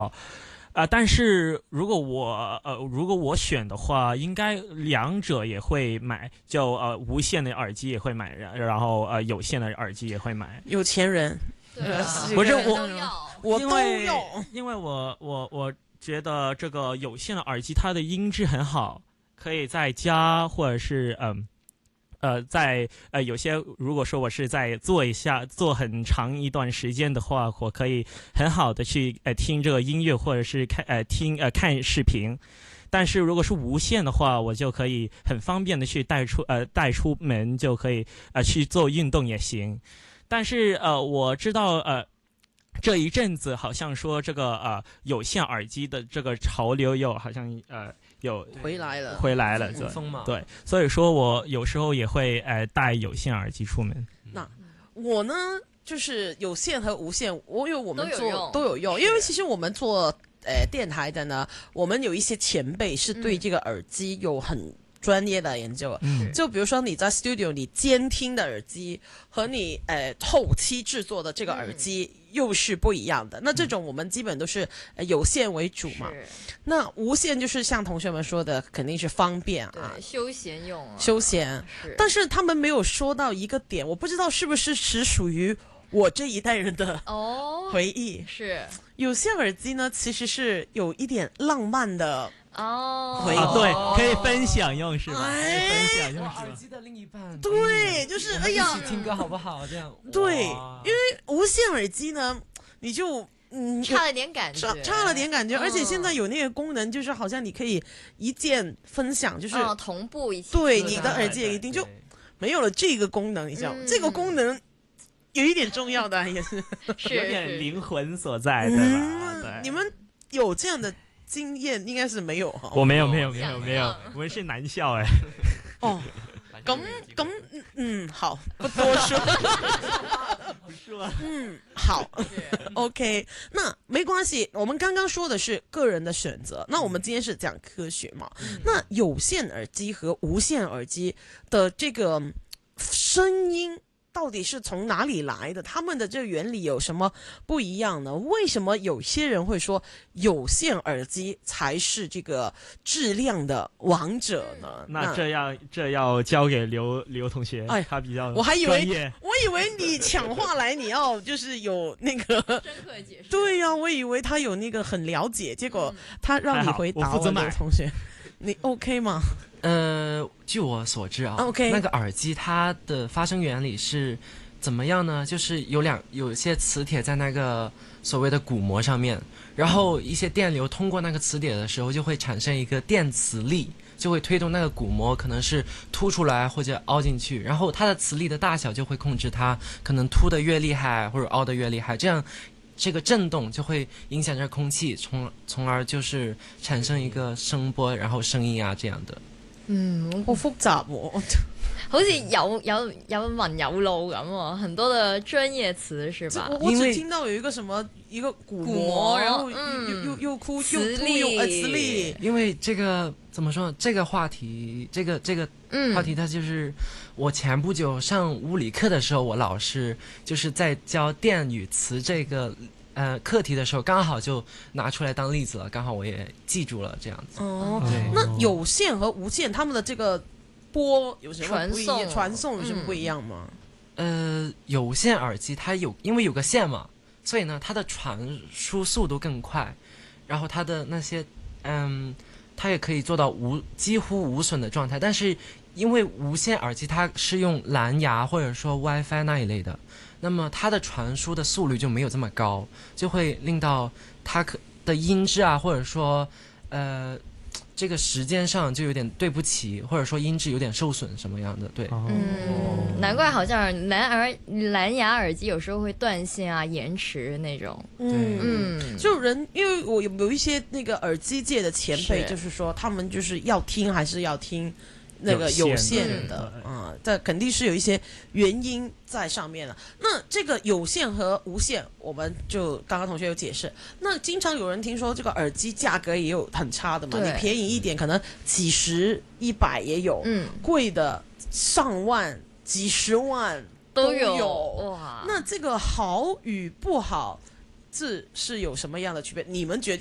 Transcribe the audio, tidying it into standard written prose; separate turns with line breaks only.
但是如果我选的话，应该两者也会买，就无线的耳机也会买，然后有线的耳机也会买。
有钱人，
对啊，
不是
我都
因为
有。
因为我觉得这个有线的耳机它的音质很好，可以在家或者是在有些如果说我是在做很长一段时间的话，我可以很好的去听这个音乐或者是看视频。但是如果是无线的话，我就可以很方便的去带出门，就可以去做运动也行。但是我知道这一阵子好像说这个有线耳机的这个潮流又好像有
回来了，
对
风嘛。
对，所以说我有时候也会带有线耳机出门。
那我呢，就是有线和无线，因为我们都有用，
是
因为其实我们做电台的呢，我们有一些前辈是对这个耳机有很专业的研究，就比如说你在 studio 你监听的耳机和你后期制作的这个耳机又是不一样的。那这种我们基本都是有线为主嘛，那无线就是像同学们说的，肯定是方便啊，
休闲用啊，
休闲。但是他们没有说到一个点，我不知道是不是只属于我这一代人的回忆。
是
有线耳机呢，其实是有一点浪漫的回忆，
对，可以分享用是吧？可以分享用是吧？
耳机的另一半，
对，就是哎呀，
一起听歌好不好？这样
对，因为无线耳机呢，你就
差了点感觉，
差了点感觉，而且现在有那个功能，就是好像你可以一键分享，就是
同步一起，
对，你的耳机也一定就没有了这个功能，你知道吗？这个功能有一点重要的，也是
有点灵魂所在，对吧？对，
你们有这样的经验应该是没有哈。
我没有，我们是男校哎。
哦，好，不多说。
不说。
好，OK， 那没关系。我们刚刚说的是个人的选择，那我们今天是讲科学嘛？那有线耳机和无线耳机的这个声音到底是从哪里来的？他们的这个原理有什么不一样呢？为什么有些人会说有线耳机才是这个质量的王者呢？
那这要交给刘同学，他比较专业。
我以为你抢话来，你要就是有那个
深刻解释。
对呀，我以为他有那个很了解，结果他让你回答我，刘同学，你 OK 吗？
据我所知啊
，OK，
那个耳机它的发声原理是怎么样呢？就是有些磁铁在那个所谓的鼓膜上面，然后一些电流通过那个磁铁的时候，就会产生一个电磁力，就会推动那个鼓膜可能是凸出来或者凹进去，然后它的磁力的大小就会控制它可能凸的越厉害或者凹的越厉害，这样这个震动就会影响着空氣，從而就是產生一個聲波，然後聲音啊這樣的。
好複雜喎，
好似有文有路咁喎，很多的專業詞是吧？
我只聽到有一個什麼一個鼓膜，然後又凸
磁力，
因為這個怎麼說呢？這個話題，這個話題，它就是我前不久上物理課的時候，我老師就是在教電與磁這個課題的時候，剛好就拿出來當例子了，剛好我也記住了這樣子。
哦，那有線和無線，他們的這個波有什麼不一樣？傳送有什麼不一樣嗎？
有線耳機它因為有個線嘛，所以呢，它的傳輸速度更快，然後它的那些它也可以做到幾乎無損的狀態，但是因為無線耳機它是用藍牙或者說 WiFi 那一類的，那麼它的傳輸的速率就沒有這麼高，就會令到它的音質啊，或者說這個時間上就有點對不齊，或者說音質有點受損什麼樣的，對。
難怪好像藍牙耳機有時候會斷線啊、延遲那種。
就因為我有一些那個耳機界的前輩，就是說他們就是要聽還是要聽那個有線的這肯定是有一些原因在上面了。那這個有線和無線，我們就剛剛同學有解釋。那經常有人聽說這個耳機價格也有很差的嘛，你便宜一點可能幾十、100也有，貴的上萬、幾十萬都有。哇！那這個好與不好， 字是有什么样的区别？你们觉得？